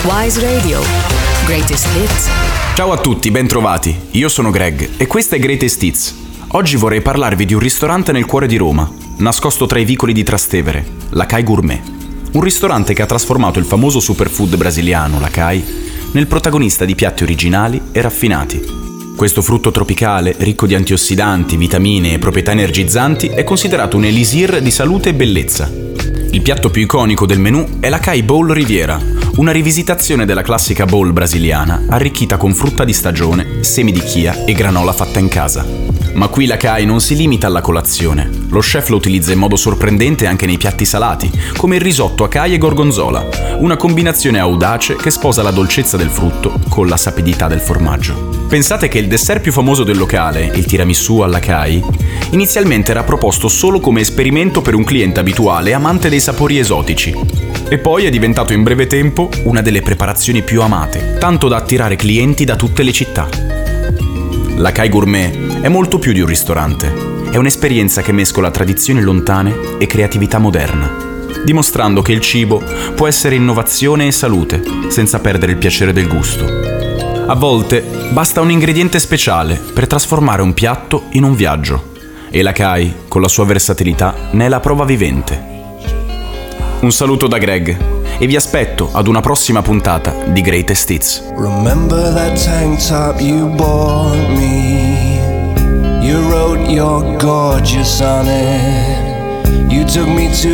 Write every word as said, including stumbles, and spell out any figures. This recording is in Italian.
Wise Radio. Greatest Hits. Ciao a tutti, bentrovati. Io sono Greg e questa è Greatest Hits. Oggi vorrei parlarvi di un ristorante nel cuore di Roma, nascosto tra i vicoli di Trastevere, la Kai Gourmet. Un ristorante che ha trasformato il famoso superfood brasiliano, la Kai, nel protagonista di piatti originali e raffinati. Questo frutto tropicale, ricco di antiossidanti, vitamine e proprietà energizzanti, è considerato un elisir di salute e bellezza. Il piatto più iconico del menù è la Kai Bowl Riviera, una rivisitazione della classica bowl brasiliana arricchita con frutta di stagione, semi di chia e granola fatta in casa. Ma qui la Kai non si limita alla colazione. Lo chef lo utilizza in modo sorprendente anche nei piatti salati, come il risotto a Kai e gorgonzola, una combinazione audace che sposa la dolcezza del frutto con la sapidità del formaggio. Pensate che il dessert più famoso del locale, il tiramisù alla Kai, inizialmente era proposto solo come esperimento per un cliente abituale amante dei sapori esotici. E poi è diventato in breve tempo una delle preparazioni più amate, tanto da attirare clienti da tutte le città. La Kai Gourmet è molto più di un ristorante. È un'esperienza che mescola tradizioni lontane e creatività moderna, dimostrando che il cibo può essere innovazione e salute, senza perdere il piacere del gusto. A volte basta un ingrediente speciale per trasformare un piatto in un viaggio, e la Kai, con la sua versatilità, ne è la prova vivente. Un saluto da Greg e vi aspetto ad una prossima puntata di Greatest Hits. Remember that tank top you bought me? You wrote you're gorgeous on it. You took me to